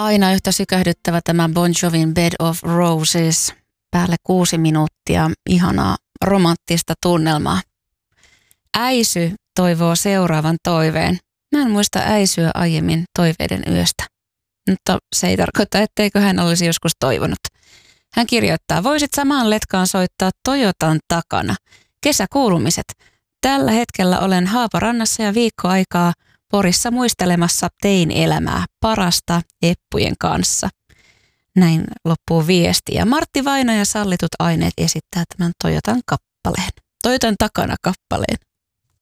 Aina yhtä sykähdyttävä tämä Bon Jovin Bed of Roses. Päälle 6 minuuttia ihanaa romanttista tunnelmaa. Äisy toivoo seuraavan toiveen. Mä en muista äisyä aiemmin toiveiden yöstä. Mutta se ei tarkoita, etteikö hän olisi joskus toivonut. Hän kirjoittaa, voisit samaan letkaan soittaa Toyotan takana. Kesäkuulumiset. Tällä hetkellä olen Haaparannassa ja viikko aikaa Porissa muistelemassa tein elämää parasta eppujen kanssa. Näin loppuu viesti. Ja Martti Vaino ja Sallitut aineet esittää tämän Toyotan kappaleen. Toyotan takana kappaleen.